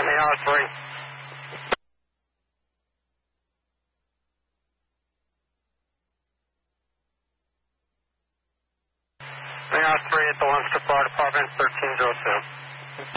Sydney R3. Sydney R3 at the Leinster Fire Department, 1302.